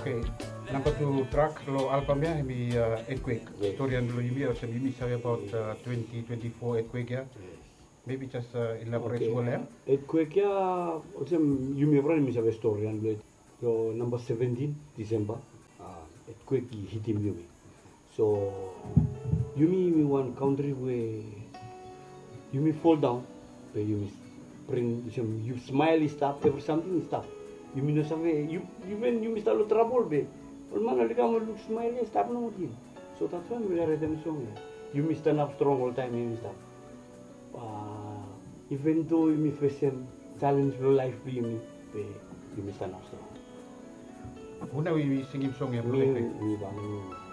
Okay. Number 2 track lo album ya mi earthquake. Yes. Story yang dulu you also you say about 2024 earthquake ya. Maybe just elaborate Okay. small ya. Earthquake ya, Yumi friend mi sabe story and so number 17 December, earthquake hit him Yumi. So Yumi one country where Yumi fall down, where Yumi bring you smile stop, ever something stop. Yumi no sabe you when Yumi start trouble be. Or man ali kamu look smile stop no more. So that's when we are at the song. Yumi stand up strong all time Yumi stop. Even though you face challenge for life, you stand up strong. Una we singing song ya We earthquake. bang.